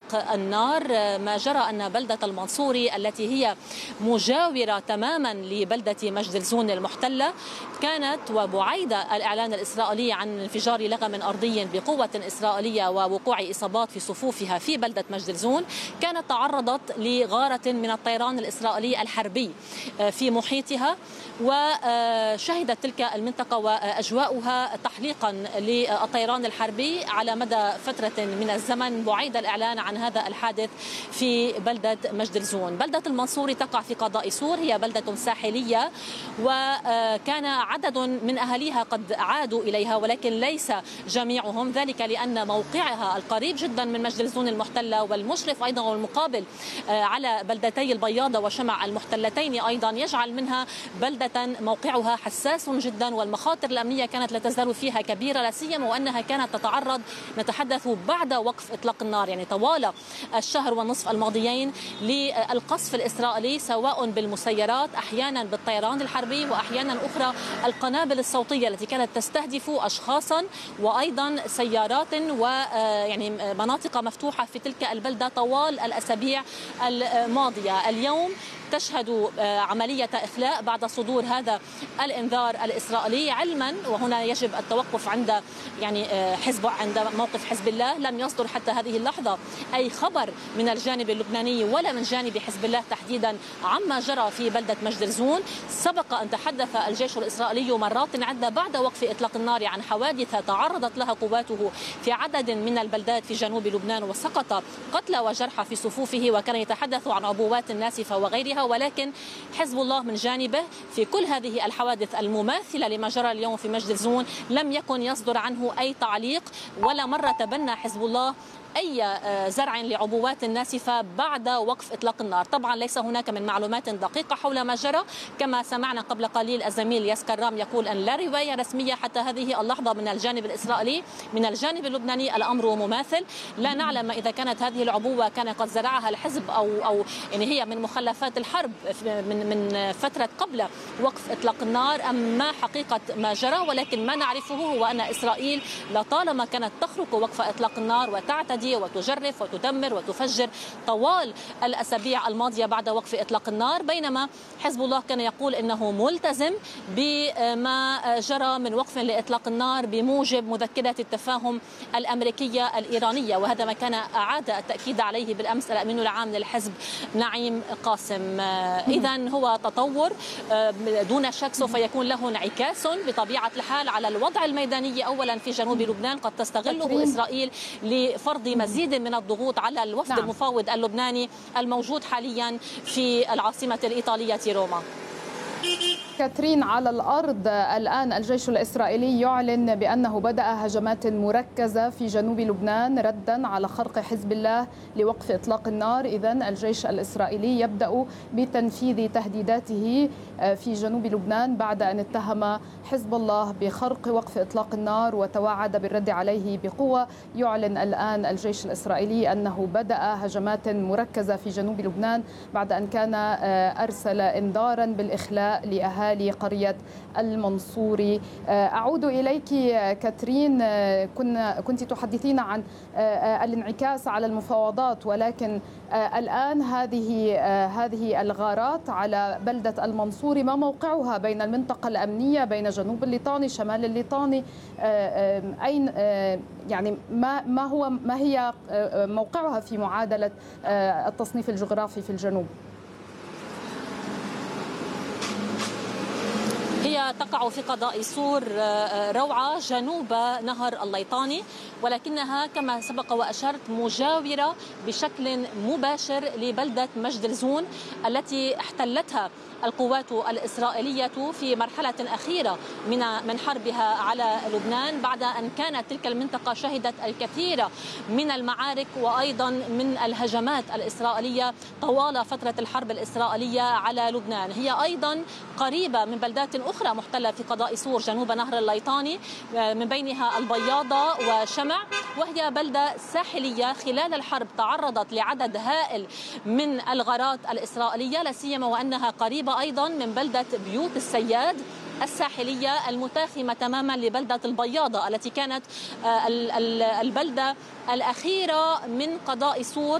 إطلاق النار. ما جرى أن بلدة المنصوري التي هي مجاورة تماما لبلدة مجدلزون المحتلة كانت وبعيد الإعلان الإسرائيلي عن انفجار لغم أرضي بقوة إسرائيلية ووقوع إصابات في صفوفها في بلدة مجدلزون، كانت تعرضت لغارة من الطيران الإسرائيلي الحربي في محيطها، وشهدت تلك المنطقة وأجواؤها تحليقا للطيران الحربي على مدى فترة من الزمن بعيد الإعلان عن هذا الحادث في بلدة مجدلزون. بلدة المنصوري تقع في قضاء سور، هي بلدة ساحلية وكان عدد من أهاليها قد عادوا إليها ولكن ليس جميعهم، ذلك لأن موقعها القريب جدا من مجدلزون المحتلة والمشرف أيضا والمقابل على بلدتي البياضة وشمع المحتلتين أيضا يجعل منها بلدة موقعها حساس جدا، والمخاطر الأمنية كانت لا تزال فيها كبيرة، لا سيما وأنها كانت تتعرض، نتحدث بعد وقف إطلاق النار يعني طوال الشهر والنصف الماضيين، للقصف الإسرائيلي سواء بالمسيرات أحيانا بالطيران الحربي وأحيانا أخرى القنابل الصوتية التي كانت تستهدف أشخاصا وأيضا سيارات ويعني مناطق مفتوحة في تلك البلدة طوال الأسابيع الماضية. اليوم تشهد عملية إخلاء بعد صدور هذا الإنذار الإسرائيلي، علما وهنا يجب التوقف عند عند موقف حزب الله. لم يصدر حتى هذه اللحظة أي خبر من الجانب اللبناني ولا من جانب حزب الله تحديدا عما جرى في بلدة مجدلزون. سبق أن تحدث الجيش الإسرائيلي مرات عدة بعد وقف إطلاق النار عن حوادث تعرضت لها قواته في عدد من البلدات في جنوب لبنان وسقط قتلى وجرحى في صفوفه، وكان يتحدث عن عبوات ناسفة وغيرها. ولكن حزب الله من جانبه في كل هذه الحوادث المماثلة لما جرى اليوم في مجدلزون لم يكن يصدر عنه أي تعليق، ولا مرة تبنى حزب الله أي زرع لعبوات ناسفة بعد وقف إطلاق النار. طبعا ليس هناك من معلومات دقيقة حول ما جرى، كما سمعنا قبل قليل الزميل ياسر رام يقول أن لا رواية رسمية حتى هذه اللحظة من الجانب الإسرائيلي. من الجانب اللبناني الأمر مماثل، لا نعلم إذا كانت هذه العبوة كان قد زرعها الحزب أو يعني هي من مخلفات الحرب من فترة قبل وقف إطلاق النار أم ما حقيقة ما جرى. ولكن ما نعرفه هو أن إسرائيل لطالما كانت تخرق وقف إطلاق النار وتعتدي وتجرف وتدمر وتفجر طوال الأسابيع الماضية بعد وقف إطلاق النار، بينما حزب الله كان يقول إنه ملتزم بما جرى من وقف لإطلاق النار بموجب مذكرة التفاهم الأمريكية الإيرانية، وهذا ما كان أعاد التأكيد عليه بالأمس الأمين العام للحزب نعيم قاسم. إذن هو تطور دون شك سوف يكون له انعكاس بطبيعة الحال على الوضع الميداني أولا في جنوب لبنان، قد تستغله إسرائيل لفرض مزيد من الضغوط على الوفد المفاوض اللبناني الموجود حاليا في العاصمة الإيطالية روما. كاترين، على الأرض الآن الجيش الإسرائيلي يعلن بأنه بدأ هجمات مركزة في جنوب لبنان ردا على خرق حزب الله لوقف إطلاق النار. إذن الجيش الإسرائيلي يبدأ بتنفيذ تهديداته في جنوب لبنان بعد أن اتهم حزب الله بخرق وقف إطلاق النار وتوعد بالرد عليه بقوة. يعلن الآن الجيش الإسرائيلي أنه بدأ هجمات مركزة في جنوب لبنان بعد أن كان أرسل إنذارا بالإخلاء لأهالي قرية المنصوري. أعود إليك كاترين، كنت تحدثين عن الانعكاس على المفاوضات، ولكن الآن هذه الغارات على بلدة المنصوري ما موقعها بين المنطقة الأمنية بين جنوب الليطاني شمال الليطاني؟ أين يعني ما هي موقعها في معادلة التصنيف الجغرافي في الجنوب؟ هي تقع في قضاء سور روعة جنوب نهر الليطاني، ولكنها كما سبق وأشرت مجاورة بشكل مباشر لبلدة مجدلزون التي احتلتها القوات الإسرائيلية في مرحلة أخيرة من حربها على لبنان، بعد أن كانت تلك المنطقة شهدت الكثير من المعارك وأيضا من الهجمات الإسرائيلية طوال فترة الحرب الإسرائيلية على لبنان. هي أيضا قريبة من بلدات أخرى محتلة في قضاء سور جنوب نهر الليطاني، من بينها البياضة وشمع، وهي بلدة ساحلية خلال الحرب تعرضت لعدد هائل من الغارات الإسرائيلية، لا سيما وأنها قريبة أيضا من بلدة بيوت السياد الساحلية المتاخمة تماما لبلدة البياضة التي كانت البلدة الأخيرة من قضاء سور